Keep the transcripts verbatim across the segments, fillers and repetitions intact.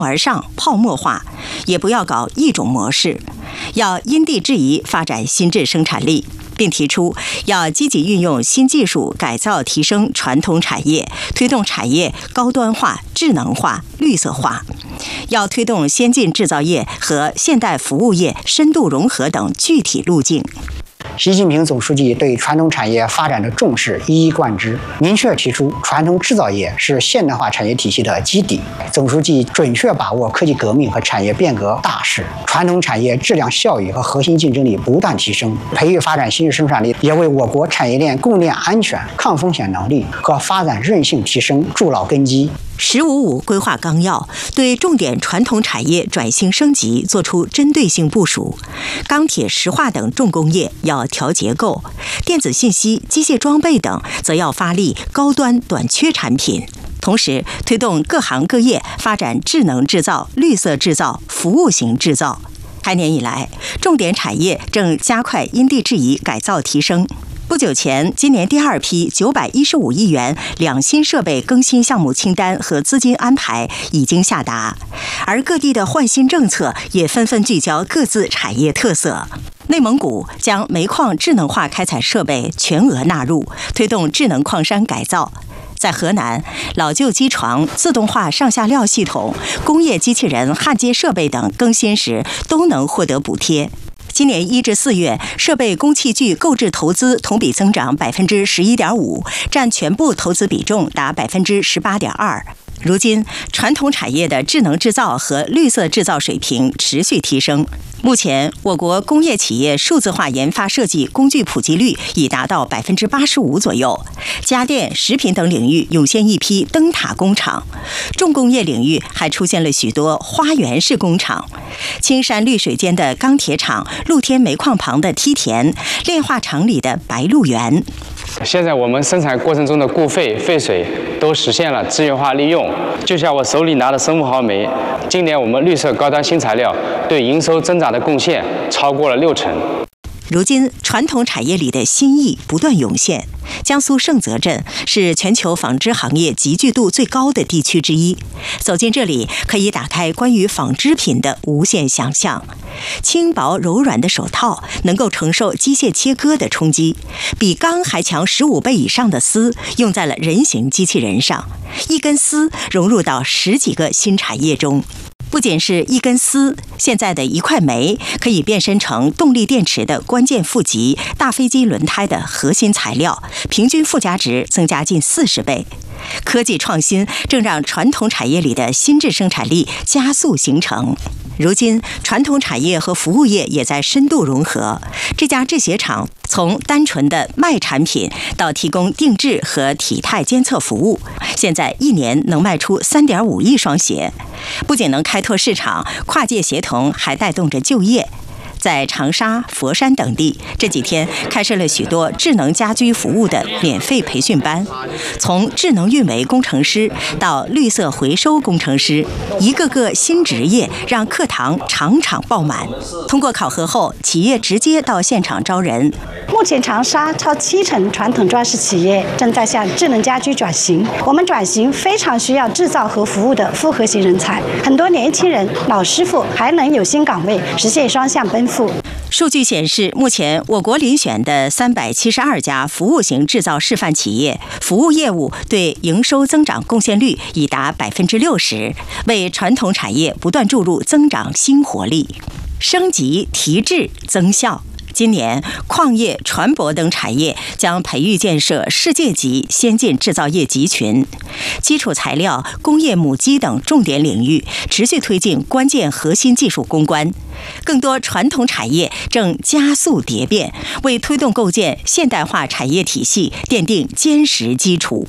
而上、泡沫化，也不要搞一种模式，要因地制宜发展新质生产力，并提出要积极运用新技术改造提升传统产业，推动产业高端化、智能化、绿色化。要推动先进制造业和现代服务业深度融合等具体路径。 习近平总书记对传统产业发展的重视一以贯之，明确提出传统制造业是现代化产业体系的基底。总书记准确把握科技革命和产业变革大势，传统产业质量效益和核心竞争力不断提升，培育发展新质生产力，也为我国产业链供应链安全、抗风险能力和发展韧性提升筑牢根基。 十五五规划纲要对重点传统产业转型升级作出针对性部署，钢铁、石化等重工业要调结构，电子信息、机械装备等则要发力高端短缺产品。同时，推动各行各业发展智能制造、绿色制造、服务型制造。开年以来，重点产业正加快因地制宜改造提升。不久前，今年第二批九百一十五亿元两新设备更新项目清单和资金安排已经下达，而各地的换新政策也纷纷聚焦各自产业特色。内蒙古将煤矿智能化开采设备全额纳入，推动智能矿山改造。在河南，老旧机床、自动化上下料系统、工业机器人焊接设备等更新时都能获得补贴。今年一至四月，设备工器具购置投资同比增长百分之十一点五，占全部投资比重达百分之十八点二。如今，传统产业的智能制造和绿色制造水平持续提升。目前，我国工业企业数字化研发设计工具普及率已达到百分之八十五左右。家电、食品等领域涌现一批灯塔工厂，重工业领域还出现了许多花园式工厂。青山绿水间的钢铁厂，露天煤矿旁的梯田，炼化厂里的白鹿原。 现在我们生产过程中的固废、废水都实现了资源化利用。就像我手里拿的生物毫煤，今年我们绿色高端新材料对营收增长的贡献超过了六成。 如今，传统产业里的新意不断涌现。江苏盛泽镇是全球纺织行业集聚度最高的地区之一。走进这里，可以打开关于纺织品的无限想象。轻薄柔软的手套能够承受机械切割的冲击，比钢还强十五倍以上的丝用在了人形机器人上，一根丝融入到十几个新产业中。不仅是一根丝，现在的一块煤可以变身成动力电池的关键负极、大飞机轮胎的核心材料，平均附加值增加近四十倍。科技创新正让传统产业里的新质生产力加速形成。如今，传统产业和服务业也在深度融合。这家制鞋厂从单纯的卖产品到提供定制和体态监测服务，现在一年能卖出 三点五亿双鞋。不仅能开拓市场，跨界协同还带动着就业。在长沙、佛山等地，这几天开设了许多智能家居服务的免费培训班，从智能运维工程师到绿色回收工程师，一个个新职业让课堂场场爆满。通过考核后，企业直接到现场招人。 目前长沙超七成传统装饰企业正在向智能家居转型，我们转型非常需要制造和服务的复合型人才，很多年轻人、老师傅还能有新岗位，实现双向奔赴。 数据显示，目前我国遴选的三百七十二家服务型制造示范企业，服务业务对营收增长贡献率已达百分之六十，为传统产业不断注入增长新活力，升级提质增效。今年，矿业、船舶等产业将培育建设世界级先进制造业集群，基础材料、工业母机等重点领域持续推进关键核心技术攻关。更多传统产业正加速蝶变，为推动构建现代化产业体系奠定坚实基础。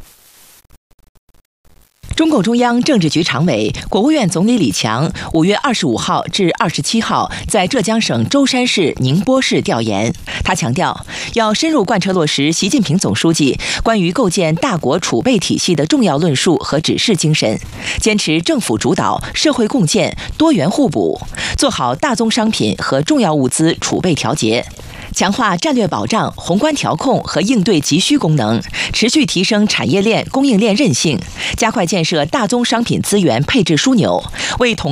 中共中央政治局常委、国务院总理李强五月二十五号至二十七号在浙江省舟山市宁波市调研。他强调，要深入贯彻落实习近平总书记关于构建大国储备体系的重要论述和指示精神，坚持政府主导、社会共建、多元互补，做好大宗商品和重要物资储备调节。 强化战略保障、宏观调控和应对急需功能，持续提升产业链、供应链韧性，加快建设大宗商品资源配置枢纽，为统